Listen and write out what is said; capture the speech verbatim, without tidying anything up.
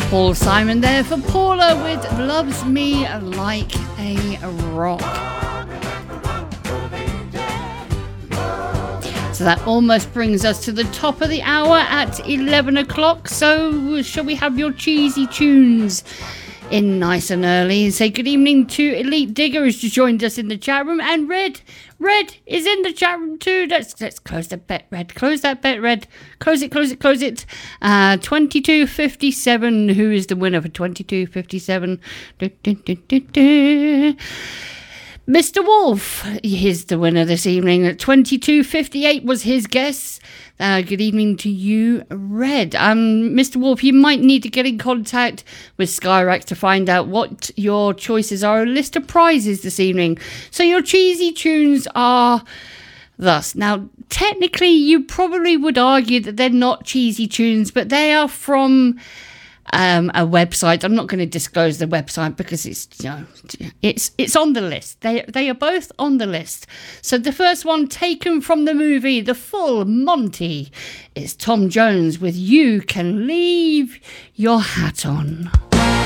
Paul Simon there for Paula with Loves Me Like a Rock. So that almost brings us to the top of the hour at eleven o'clock. So shall we have your cheesy tunes in nice and early and say good evening to Elite Digger who's just joined us in the chat room, and Red Red is in the chat room too. Let's let's close that bet, Red. Close that bet, Red. Close it, close it, close it. Uh, twenty-two fifty-seven. Who is the winner for twenty-two fifty-seven? Du, du, du, du, du. Mister Wolf is the winner this evening. At twenty-two fifty-eight was his guess. Uh, good evening to you, Red. Um, Mister Wolf, you might need to get in contact with Skyrax to find out what your choices are. A list of prizes this evening. So your cheesy tunes are thus. Now, technically, you probably would argue that they're not cheesy tunes, but they are from um, a website. I'm not going to disclose the website because it's, you know, it's it's on the list. They they are both on the list. So the first one, taken from the movie The Full Monty, is Tom Jones with You Can Leave Your Hat On.